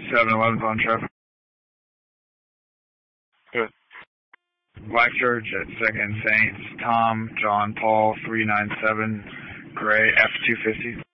7-Eleven's on traffic. Good. Black Church at 2nd Saints, Tom, John, Paul, 397, Gray, F250.